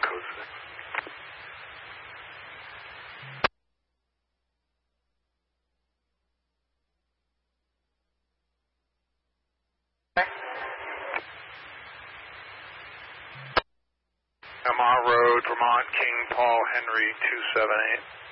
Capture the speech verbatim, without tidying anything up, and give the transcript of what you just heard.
code six. M R Road, Vermont, King Paul Henry two seven eight.